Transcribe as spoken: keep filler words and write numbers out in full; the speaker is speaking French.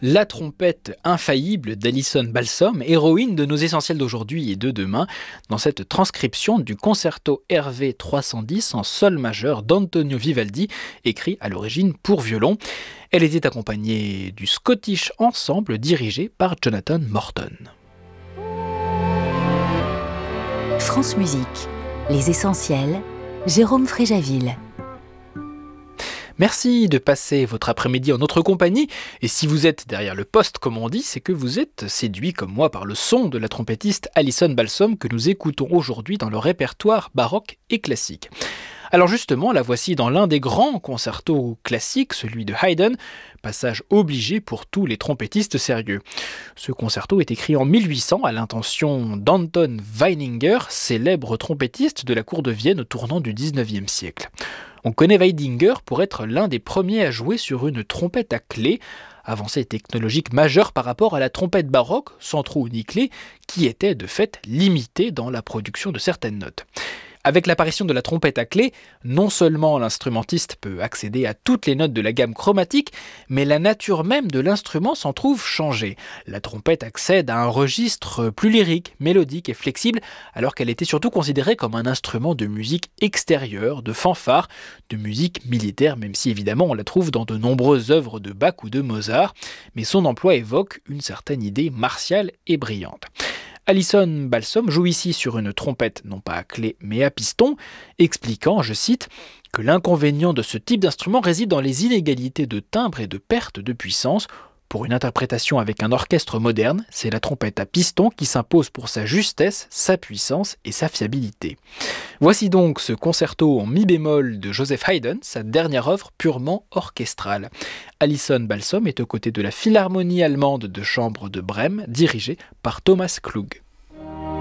La trompette infaillible d'Alison Balsom, héroïne de nos essentiels d'aujourd'hui et de demain, dans cette transcription du concerto R V trois cent dix en sol majeur d'Antonio Vivaldi, écrit à l'origine pour violon. Elle était accompagnée du Scottish Ensemble dirigé par Jonathan Morton. France Musique, les essentiels, Jérôme Fréjaville. Merci de passer votre après-midi en notre compagnie, et si vous êtes derrière le poste comme on dit, c'est que vous êtes séduit comme moi par le son de la trompettiste Alison Balsom que nous écoutons aujourd'hui dans le répertoire baroque et classique. Alors justement, la voici dans l'un des grands concertos classiques, celui de Haydn, passage obligé pour tous les trompettistes sérieux. Ce concerto est écrit en mille huit cents à l'intention d'Anton Weininger, célèbre trompettiste de la cour de Vienne au tournant du dix-neuvième siècle. On connaît Weininger pour être l'un des premiers à jouer sur une trompette à clé, avancée technologique majeure par rapport à la trompette baroque, sans trou ni clé, qui était de fait limitée dans la production de certaines notes. Avec l'apparition de la trompette à clé, non seulement l'instrumentiste peut accéder à toutes les notes de la gamme chromatique, mais la nature même de l'instrument s'en trouve changée. La trompette accède à un registre plus lyrique, mélodique et flexible, alors qu'elle était surtout considérée comme un instrument de musique extérieure, de fanfare, de musique militaire, même si évidemment on la trouve dans de nombreuses œuvres de Bach ou de Mozart, mais son emploi évoque une certaine idée martiale et brillante. Alison Balsom joue ici sur une trompette non pas à clé mais à piston, expliquant, je cite, que l'inconvénient de ce type d'instrument réside dans les inégalités de timbre et de perte de puissance. Pour une interprétation avec un orchestre moderne, c'est la trompette à piston qui s'impose pour sa justesse, sa puissance et sa fiabilité. Voici donc ce concerto en mi bémol de Joseph Haydn, sa dernière œuvre purement orchestrale. Alison Balsom est aux côtés de la Philharmonie allemande de chambre de Brême, dirigée par Thomas Klug.